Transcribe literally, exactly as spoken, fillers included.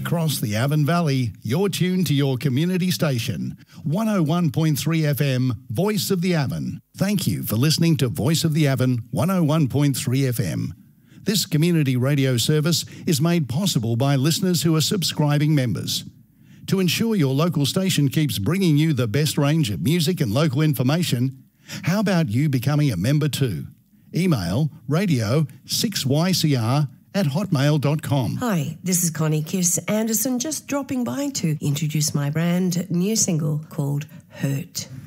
across the Avon Valley, you're tuned to your community station, one oh one point three F M, Voice of the Avon. Thank you for listening to Voice of the Avon, one oh one point three F M. This community radio service is made possible by listeners who are subscribing members. To ensure your local station keeps bringing you the best range of music and local information, how about you becoming a member too? Email radio six Y C R at hotmail dot com. Hi, this is Connie Kiss Anderson, just dropping by to introduce my brand new single called Hurt.